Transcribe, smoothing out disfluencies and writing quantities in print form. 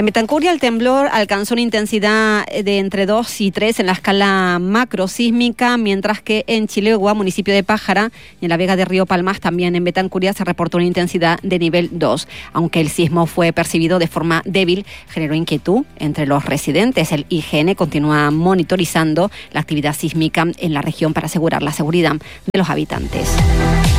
En Betancuria el temblor alcanzó una intensidad de entre 2 y 3 en la escala macrosísmica, mientras que en Chilegua, municipio de Pájara, y en la Vega de Río Palmas, también en Betancuria, se reportó una intensidad de nivel 2. Aunque el sismo fue percibido de forma débil, generó inquietud entre los residentes. El IGN continúa monitorizando la actividad sísmica en la región para asegurar la seguridad de los habitantes.